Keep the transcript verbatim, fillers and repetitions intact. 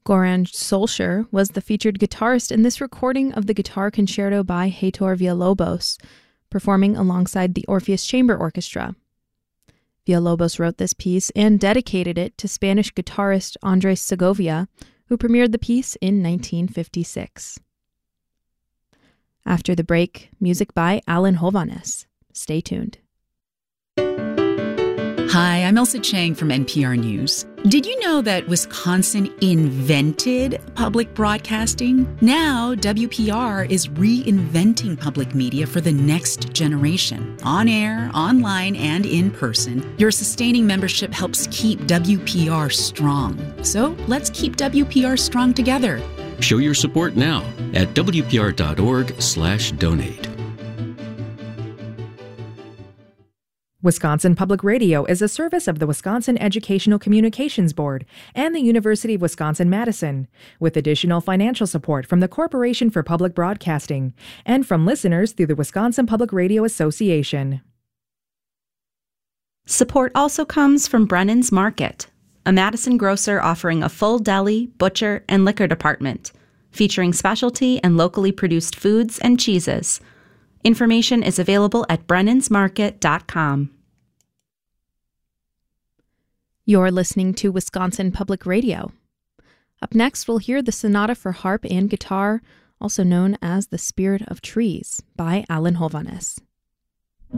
Goran Solskjaer was the featured guitarist in this recording of the Guitar Concerto by Heitor Villalobos, performing alongside the Orpheus Chamber Orchestra. Villalobos wrote this piece and dedicated it to Spanish guitarist Andres Segovia, who premiered the piece in nineteen fifty-six. After the break, music by Alan Hovhaness. Stay tuned. Hi, I'm Elsa Chang from N P R News. Did you know that Wisconsin invented public broadcasting? Now, W P R is reinventing public media for the next generation. On air, online, and in person, your sustaining membership helps keep W P R strong. So let's keep W P R strong together. Show your support now at W P R dot org slash donate. Wisconsin Public Radio is a service of the Wisconsin Educational Communications Board and the University of Wisconsin-Madison, with additional financial support from the Corporation for Public Broadcasting and from listeners through the Wisconsin Public Radio Association. Support also comes from Brennan's Market, a Madison grocer offering a full deli, butcher, and liquor department, featuring specialty and locally produced foods and cheeses. Information is available at brennans market dot com. You're listening to Wisconsin Public Radio. Up next, we'll hear the Sonata for Harp and Guitar, also known as The Spirit of Trees, by Alan Hovhaness.